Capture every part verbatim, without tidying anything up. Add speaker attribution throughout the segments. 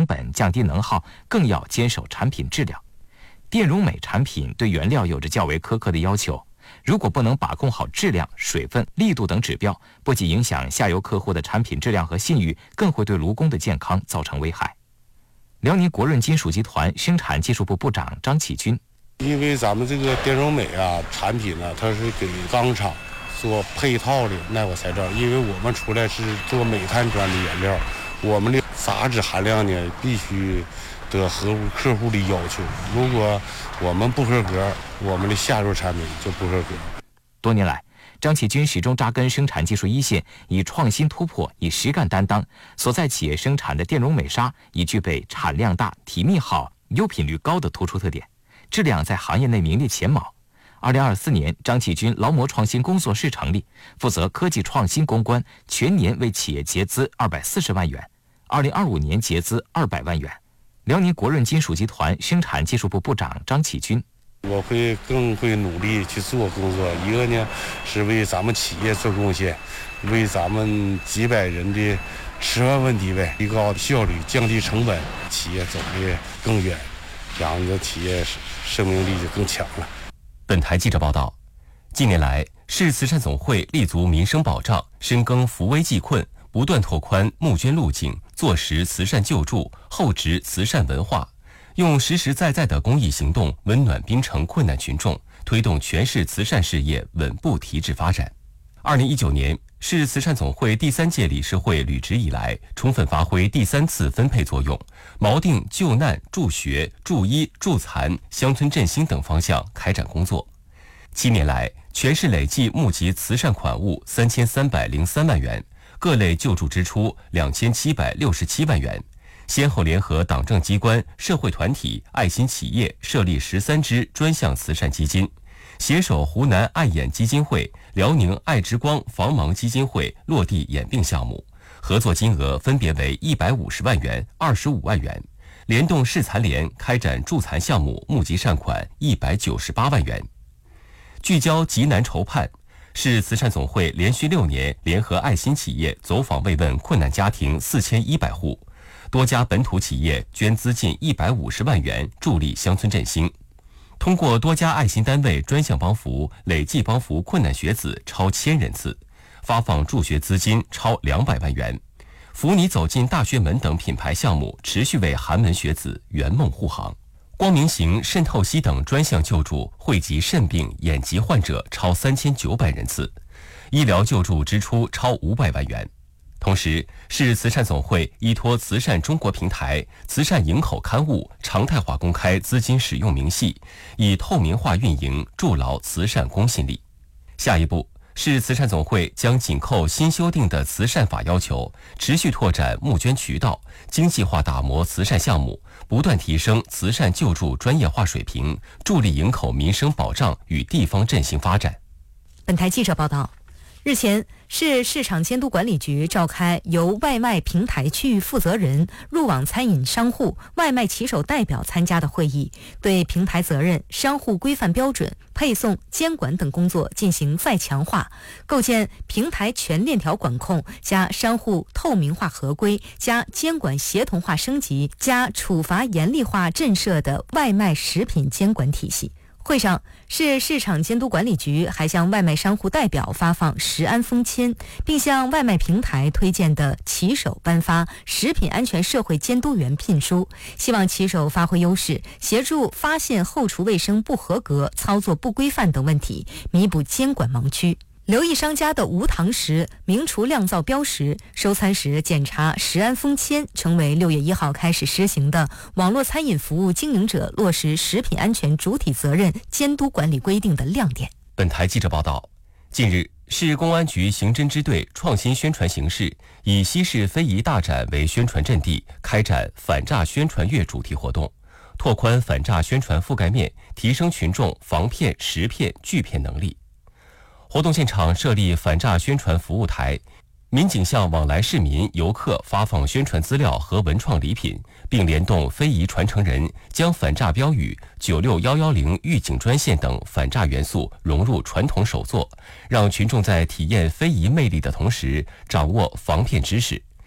Speaker 1: 成本、降低能耗，更要坚守产品质量。电容镁产品对原料有着较为苛刻的要求，如果不能把控好质量、水分、力度等指标，不仅影响下游客户的产品质量和信誉，更会对卢工的健康造成危害。辽宁国润金属集团生产技术部部长张启军：
Speaker 2: 因为咱们这个电容镁啊产品呢，它是给钢厂做配套的耐火材料，因为我们出来是做煤炭专利原料，我们的杂质含量呢必须得合乎客户的要求，如果我们不合格，我们的下游产品就不合格。
Speaker 1: 多年来，张启军始终扎根生产技术一线，以创新突破、以实干担当，所在企业生产的电容镁砂已具备产量大、体密好、优品率高的突出特点，质量在行业内名列前茅。二零二四年，张启军劳模创新工作室成立，负责科技创新攻关，全年为企业结资二百四十万元，二零二五年结资二百万元。辽宁国润金属集团生产技术部部长张启军：
Speaker 2: 我会更会努力去做工作，一个呢是为咱们企业做贡献，为咱们几百人的吃饭问题呗，提高效率，降低成本，企业走得更远，这样的企业生命力就更强了。
Speaker 3: 本台记者报道，近年来，市慈善总会立足民生保障，深耕扶危济困，不断拓宽募捐路径，做实慈善救助，厚植慈善文化，用实实在在的公益行动温暖滨城困难群众，推动全市慈善事业稳步提质发展。二零一九年，市慈善总会第三届理事会履职以来，充分发挥第三次分配作用，锚定救难、助学、助医、助残、乡村振兴等方向开展工作。七年来，全市累计募集慈善款物三千三百零三万元，各类救助支出两千七百六十七万元，先后联合党政机关、社会团体、爱心企业设立十三支专项慈善基金，携手湖南爱眼基金会、辽宁爱之光防盲基金会落地眼病项目，合作金额分别为一百五十万元、二十五万元，联动市残联开展助残项目，募集善款一百九十八万元。聚焦急难筹盼，市慈善总会连续六年联合爱心企业走访慰问困难家庭四千一百户，多家本土企业捐资近一百五十万元，助力乡村振兴。通过多家爱心单位专项帮扶，累计帮扶困难学子超千人次，发放助学资金超两百万元。扶你走进大学门等品牌项目持续为寒门学子圆梦护航。光明行、肾透析等专项救助惠及肾病、眼疾患者超三千九百人次，医疗救助支出超五百万元。同时，市慈善总会依托慈善中国平台、慈善营口刊物常态化公开资金使用明细，以透明化运营，筑牢慈善公信力。下一步，市慈善总会将紧扣新修订的慈善法要求，持续拓展募捐渠道，精细化打磨慈善项目，不断提升慈善救助专业化水平，助力营口民生保障与地方振兴发展。
Speaker 4: 本台记者报道，日前，市市场监督管理局召开由外卖平台区域负责人、入网餐饮商户、外卖骑手代表参加的会议，对平台责任、商户规范标准、配送、监管等工作进行再强化，构建平台全链条管控加商户透明化合规加监管协同化升级加处罚严厉化震慑的外卖食品监管体系。会上，市市场监督管理局还向外卖商户代表发放食安封签，并向外卖平台推荐的骑手颁发食品安全社会监督员聘书，希望骑手发挥优势，协助发现后厨卫生不合格、操作不规范等问题，弥补监管盲区。留意商家的无糖食、明厨亮灶标识，收餐时检查食安封签，成为六月一号开始施行的网络餐饮服务经营者落实食品安全主体责任监督管理规定的亮点。
Speaker 3: 本台记者报道，近日，市公安局刑侦支队创新宣传形式，以西市非遗大展为宣传阵地，开展反诈宣传月主题活动，拓宽反诈宣传覆盖面，提升群众防骗、识骗、拒骗能力。活动现场设立反诈宣传服务台，民警向往来市民、游客发放宣传资料和文创礼品，并联动非遗传承人，将反诈标语、九六一一零预警专线等反诈元素融入传统手作，让群众在体验非遗魅力的同时，掌握防骗知识。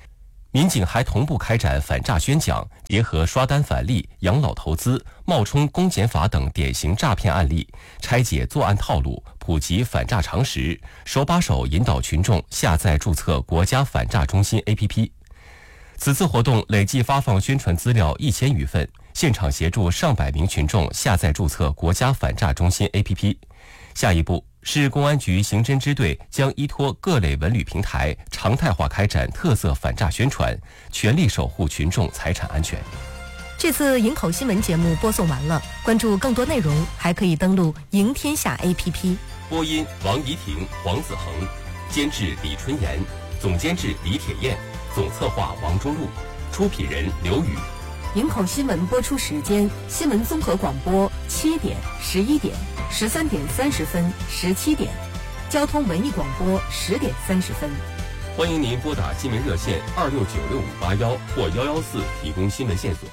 Speaker 3: 民警还同步开展反诈宣讲，结合刷单返利、养老投资、冒充公检法等典型诈骗案例，拆解作案套路，普及反诈常识，手把手引导群众下载注册国家反诈中心 A P P。此次活动累计发放宣传资料一千余份，现场协助上百名群众下载注册国家反诈中心 A P P。下一步，市公安局刑侦支队将依托各类文旅平台，常态化开展特色反诈宣传，全力守护群众财产安全。
Speaker 4: 这次营口新闻节目播送完了，关注更多内容还可以登录赢天下 A P P。
Speaker 3: 播音王怡婷、黄子恒，监制李春妍，总监制李铁燕，总策划王中路，出品人刘宇。
Speaker 4: 营口新闻播出时间：新闻综合广播七点、十一点、十三点三十分、十七点；交通文艺广播十点三十分。
Speaker 3: 欢迎您拨打新闻热线二六九六五八幺或幺幺四提供新闻线索。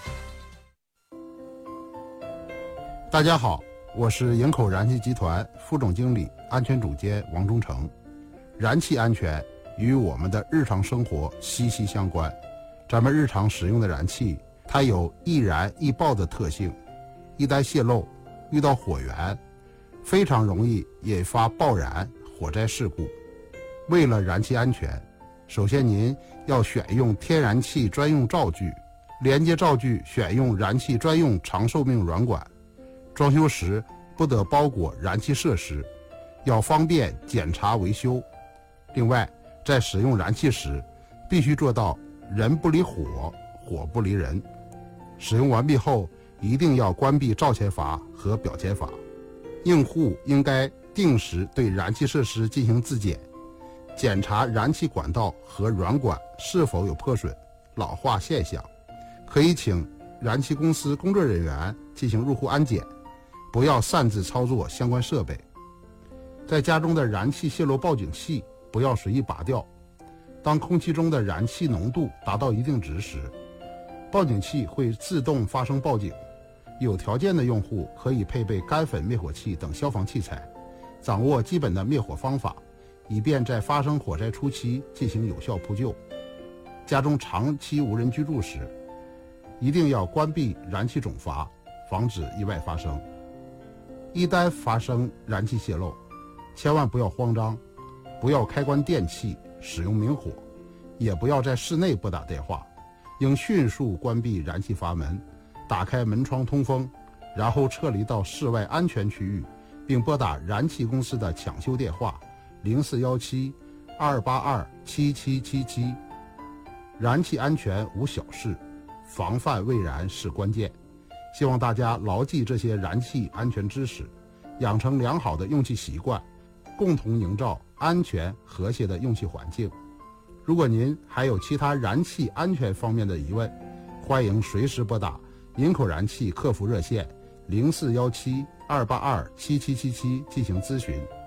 Speaker 5: 大家好，我是营口燃气集团副总经理、安全总监王忠成。燃气安全与我们的日常生活息息相关。咱们日常使用的燃气，它有易燃易爆的特性，一旦泄漏，遇到火源，非常容易引发爆燃、火灾事故。为了燃气安全，首先您要选用天然气专用灶具，连接灶具选用燃气专用长寿命软管。装修时不得包裹燃气设施，要方便检查维修。另外，在使用燃气时，必须做到人不离火，火不离人。使用完毕后，一定要关闭灶前阀和表前阀。用户应该定时对燃气设施进行自检，检查燃气管道和软管是否有破损、老化现象。可以请燃气公司工作人员进行入户安检，不要擅自操作相关设备。在家中的燃气泄漏报警器不要随意拔掉。当空气中的燃气浓度达到一定值时，报警器会自动发生报警。有条件的用户可以配备干粉灭火器等消防器材，掌握基本的灭火方法，以便在发生火灾初期进行有效扑救。家中长期无人居住时，一定要关闭燃气总阀，防止意外发生。一旦发生燃气泄漏，千万不要慌张，不要开关电器使用明火，也不要在室内拨打电话，应迅速关闭燃气阀门，打开门窗通风，然后撤离到室外安全区域，并拨打燃气公司的抢修电话零四幺七二八二七七七七。燃气安全无小事，防范未然是关键。希望大家牢记这些燃气安全知识，养成良好的用气习惯，共同营造安全和谐的用气环境。如果您还有其他燃气安全方面的疑问，欢迎随时拨打营口燃气客服热线零四幺七二八二七七七七进行咨询。